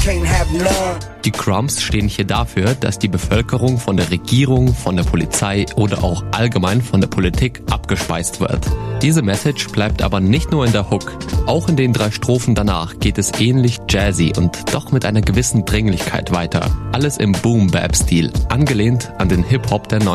Die Crumbs stehen hier dafür, dass die Bevölkerung von der Regierung, von der Polizei oder auch allgemein von der Politik abgespeist wird. Diese Message bleibt aber nicht nur in der Hook. Auch in den 3 Strophen danach geht es ähnlich jazzy und doch mit einer gewissen Dringlichkeit weiter. Alles im Boom-Bap-Stil, angelehnt an den Hip-Hop der